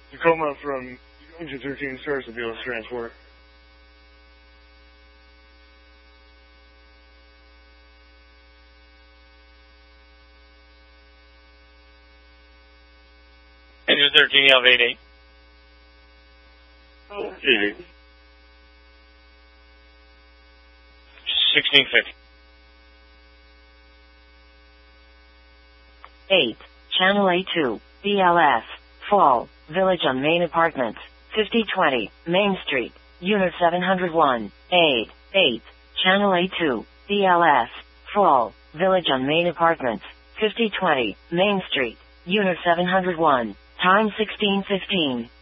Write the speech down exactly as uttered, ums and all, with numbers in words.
Tacoma from going to thirteen stars to be able to transport. Engine thirteen, you have eight eight. Oh, eight eight. sixteen fifty. eight, Channel A two, B L S, Fall, Village on Main Apartments, fifty twenty, Main Street, Unit seven oh one, eight, eight, Channel A two, B L S, Fall, Village on Main Apartments, fifty twenty, Main Street, Unit seven oh one, time sixteen fifteen.